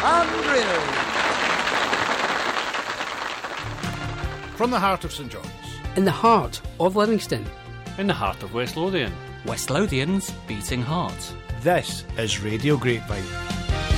Unreal. From the heart of St John's. In the heart of Livingston. In the heart of West Lothian. West Lothian's beating heart. This is Radio Grapevine.